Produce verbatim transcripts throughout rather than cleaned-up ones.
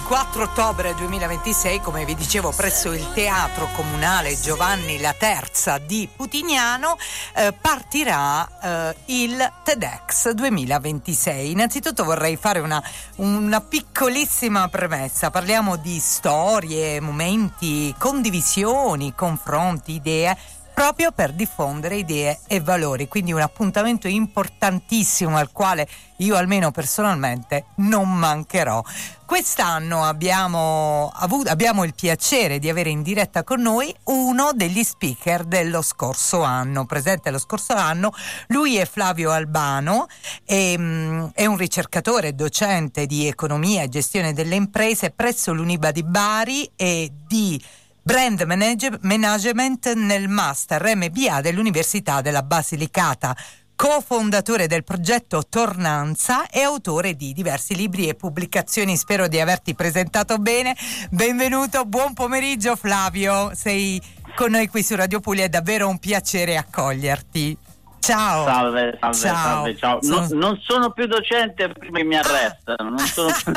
quattro ottobre duemilaventisei, come vi dicevo, presso il Teatro Comunale Giovanni la Terza di Putignano eh, partirà eh, il TEDx duemilaventisei. Innanzitutto vorrei fare una, una piccolissima premessa. Parliamo di storie, momenti, condivisioni, confronti, idee, proprio per diffondere idee e valori, quindi un appuntamento importantissimo al quale io almeno personalmente non mancherò. Quest'anno abbiamo avuto abbiamo il piacere di avere in diretta con noi uno degli speaker dello scorso anno, presente lo scorso anno. Lui è Flavio Albano, è, è un ricercatore, docente di economia e gestione delle imprese presso l'Uniba di Bari e di Brand Management nel Master M B A dell'Università della Basilicata, cofondatore del progetto Tornanza e autore di diversi libri e pubblicazioni. Spero di averti presentato bene. Benvenuto, buon pomeriggio Flavio, sei con noi qui su Radio Puglia, è davvero un piacere accoglierti. Ciao. Salve, salve, ciao. salve, ciao. Sono... No, non sono più docente prima che mi arrestano. Non sono più...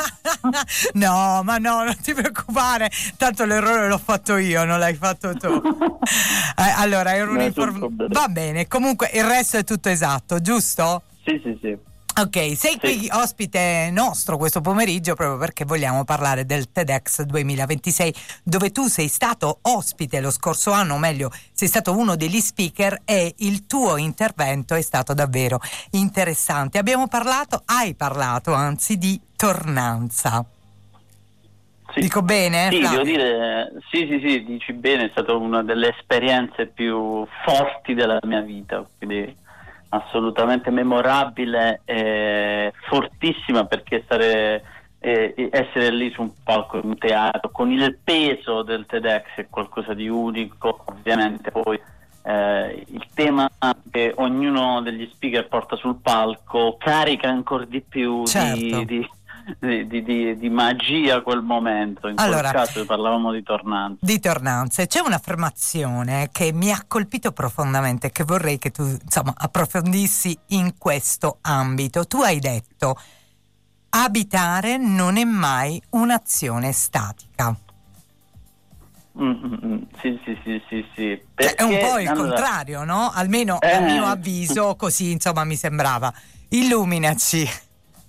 no, ma no, non ti preoccupare, tanto l'errore l'ho fatto io, non l'hai fatto tu. eh, allora, è un'informazione. Va bene, comunque il resto è tutto esatto, giusto? Sì, sì, sì. Ok, sei qui sì. Ospite nostro questo pomeriggio proprio perché vogliamo parlare del TEDx duemilaventisei, dove tu sei stato ospite lo scorso anno, o meglio sei stato uno degli speaker e il tuo intervento è stato davvero interessante. Abbiamo parlato, hai parlato anzi di tornanza. Sì. Dico bene? Sì, Flavio? devo dire, sì, sì, sì, dici bene, è stata una delle esperienze più forti della mia vita, quindi assolutamente memorabile e fortissima, perché stare eh, essere lì su un palco in un teatro con il peso del TEDx è qualcosa di unico. Ovviamente poi eh, il tema che ognuno degli speaker porta sul palco carica ancora di più certo. di, di Di, di, di, di magia quel momento. In allora, quel caso parlavamo di tornanze. Di tornanze. C'è un'affermazione che mi ha colpito profondamente, che vorrei che tu insomma approfondissi in questo ambito. Tu hai detto: abitare non è mai un'azione statica. Mm-hmm. Sì, sì, sì, sì, sì. Perché, è un po' il allora, contrario, no? Almeno eh, a mio avviso, così insomma mi sembrava. Illuminaci.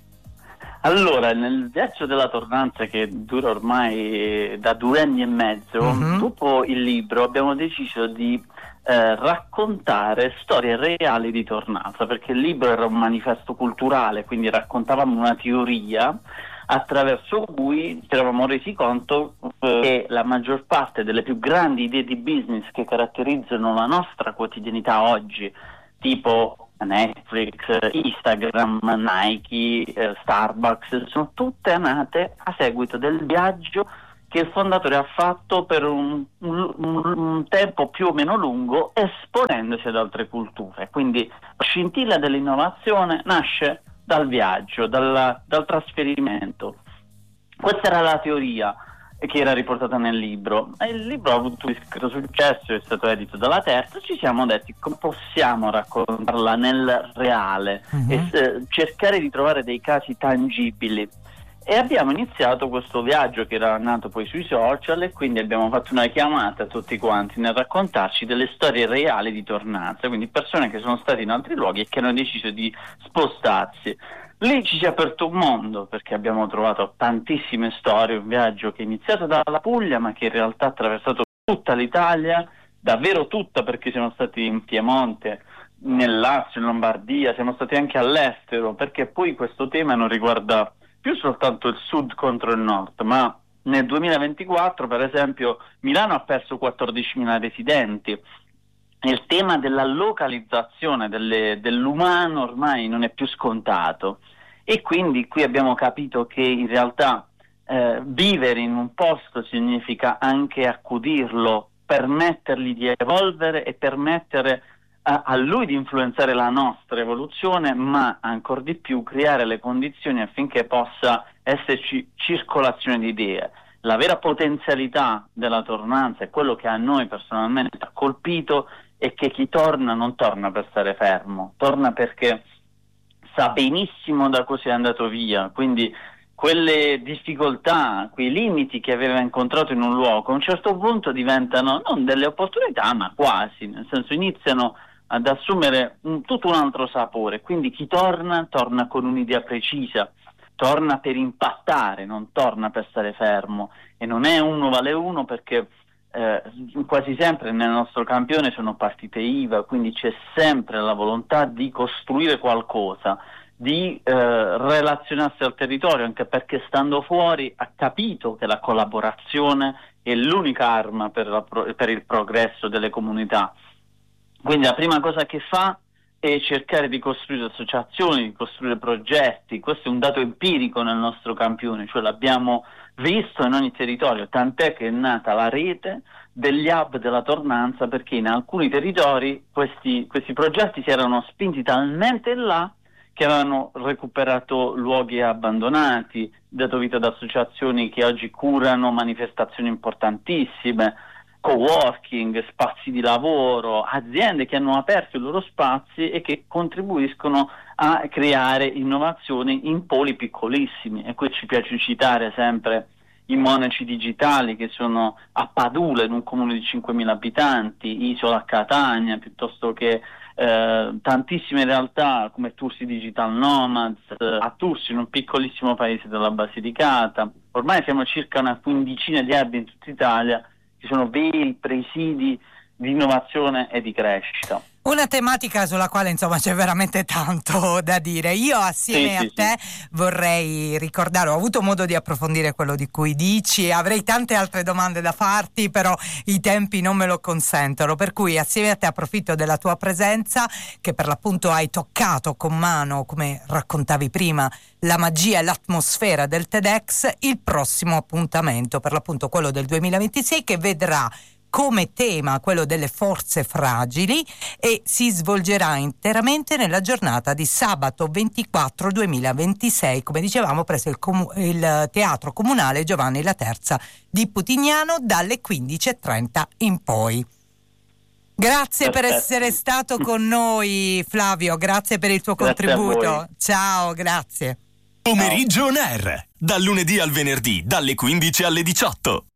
Allora, nel viaggio della tornanza, che dura ormai da due anni e mezzo, mm-hmm. dopo il libro abbiamo deciso di eh, raccontare storie reali di tornanza, perché il libro era un manifesto culturale, quindi raccontavamo una teoria attraverso cui ci eravamo resi conto eh, che la maggior parte delle più grandi idee di business che caratterizzano la nostra quotidianità oggi, tipo Netflix, Instagram, Nike, eh, Starbucks, sono tutte nate a seguito del viaggio che il fondatore ha fatto per un, un, un tempo più o meno lungo, esponendosi ad altre culture. Quindi la scintilla dell'innovazione nasce dal viaggio, dal, dal trasferimento. Questa era la teoria che era riportata nel libro, e il libro ha avuto un discreto successo, è stato edito dalla Terza. Ci siamo detti: come possiamo raccontarla nel reale, uh-huh. e eh, cercare di trovare dei casi tangibili, e abbiamo iniziato questo viaggio che era nato poi sui social, e quindi abbiamo fatto una chiamata a tutti quanti nel raccontarci delle storie reali di tornanza, quindi persone che sono state in altri luoghi e che hanno deciso di spostarsi. Lì ci si è aperto un mondo, perché abbiamo trovato tantissime storie, un viaggio che è iniziato dalla Puglia ma che in realtà ha attraversato tutta l'Italia, davvero tutta, perché siamo stati in Piemonte, nel Lazio, in Lombardia, siamo stati anche all'estero, perché poi questo tema non riguarda più soltanto il sud contro il nord, ma nel duemilaventiquattro per esempio Milano ha perso quattordicimila residenti. Il tema della localizzazione delle, dell'umano ormai non è più scontato, e quindi qui abbiamo capito che in realtà eh, vivere in un posto significa anche accudirlo, permettergli di evolvere e permettere a, a lui di influenzare la nostra evoluzione, ma ancor di più creare le condizioni affinché possa esserci circolazione di idee. La vera potenzialità della tornanza è quello che a noi personalmente ha colpito, e che chi torna non torna per stare fermo, torna perché sa benissimo da cosa è andato via. Quindi quelle difficoltà, quei limiti che aveva incontrato in un luogo, a un certo punto diventano non delle opportunità, ma quasi, nel senso iniziano ad assumere un, tutto un altro sapore. Quindi chi torna, torna con un'idea precisa, torna per impattare, non torna per stare fermo, e non è uno vale uno, perché eh, quasi sempre nel nostro campione sono partite I V A, quindi c'è sempre la volontà di costruire qualcosa, di eh, relazionarsi al territorio, anche perché stando fuori ha capito che la collaborazione è l'unica arma per, la, per il progresso delle comunità. Quindi la prima cosa che fa è cercare di costruire associazioni, di costruire progetti. Questo è un dato empirico nel nostro campione, cioè l'abbiamo visto in ogni territorio, tant'è che è nata la rete degli hub della tornanza, perché in alcuni territori questi, questi progetti si erano spinti talmente in là che avevano recuperato luoghi abbandonati, dato vita ad associazioni che oggi curano manifestazioni importantissime, co-working, spazi di lavoro, aziende che hanno aperto i loro spazi e che contribuiscono a creare innovazioni in poli piccolissimi. E qui ci piace citare sempre i monaci digitali, che sono a Padula, in un comune di cinquemila abitanti, Isola a Catania, piuttosto che eh, tantissime realtà come Tursi Digital Nomads, eh, a Tursi, in un piccolissimo paese della Basilicata. Ormai siamo circa una quindicina di hub in tutta Italia, ci sono veri presidi di innovazione e di crescita. Una tematica sulla quale insomma c'è veramente tanto da dire. Io assieme sì, a te sì. vorrei ricordare, ho avuto modo di approfondire quello di cui dici, avrei tante altre domande da farti, però i tempi non me lo consentono, per cui assieme a te approfitto della tua presenza, che per l'appunto hai toccato con mano, come raccontavi prima, la magia e l'atmosfera del TEDx, il prossimo appuntamento, per l'appunto quello del duemilaventisei, che vedrà come tema quello delle forze fragili e si svolgerà interamente nella giornata di sabato ventiquattro duemilaventisei, come dicevamo, presso il, comu- il Teatro Comunale Giovanni la Terza di Putignano, dalle quindici e trenta in poi. Grazie Perfetto. Per essere stato con noi, Flavio, grazie per il tuo Grazie contributo. Ciao, grazie. Pomeriggio On Air, dal lunedì al venerdì, dalle quindici alle diciotto.